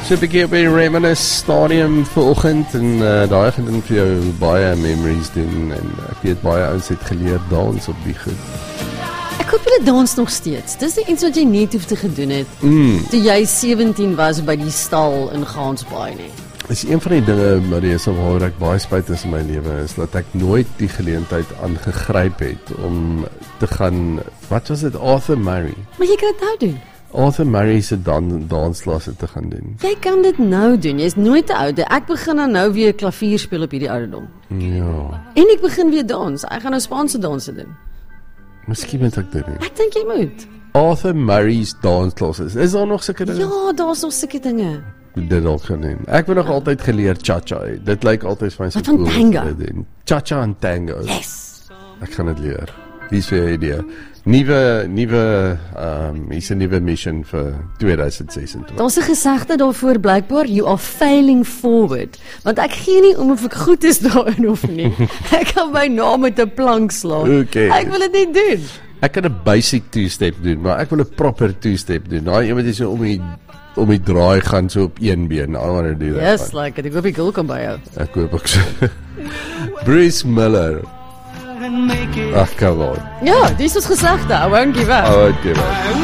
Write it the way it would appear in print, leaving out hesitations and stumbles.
So 'n bietjie op die Reminisce Stadium vanoggend en daai gaan dan vir jou baie memories doen en ek weet baie ouens het geleer dans op die goed. Ek hoop julle dans nog steeds. Dis die iets wat jy net hoef te gedoen het toe jy 17 was by die stal in Gansbaai nie. Dis een van die dinge, Marisa, waar ek baie spyt is in my lewe, is dat ek nooit die geleentheid aangegryp het om te gaan, wat was dit, Arthur Murray? Maar jy kan dit nou doen. Arthur Murray se dansklasse te gaan doen. Jy kan dit nou doen, jy is nooit te oud. Ek begin dan nou weer klavier speel op hierdie ouderdom. Ja, En ek begin weer dans. Ek gaan nou Spaanse danse doen. miskien moet ek dit doen. Ek dink jy moet. Arthur Murray's dansklasse, is daar nog sulke dinge? Ja, daar's nog sulke dinge. Dit al geneem. Ek het nog altyd geleer cha-cha. Dit lyk altyd vir my so Wat van cool. tango? Cha-cha en tango. Yes. Ek gaan dit leer. Hier's vir 'n idee. Nuwe hier's 'n nuwe mission vir 2026. Daar's 'n gesegde daarvoor blykbaar, you are failing forward. Want ek gee nie om of ek goed is daarin of nie. Ek kan my naam met 'n plank slaan. Okay. Ek wil dit nie doen. Ek kan 'n basic two-step doen, maar ek wil 'n proper two-step doen. Daai een wat jy so om die draai gaan so op een been. I want to do that. Yes, like it. Ek hoop die girl kom by jou. Ek hoop ook so. Bruce Miller. Ach, come on. Ja, dis ons gesegde. I won't give up. I won't give up.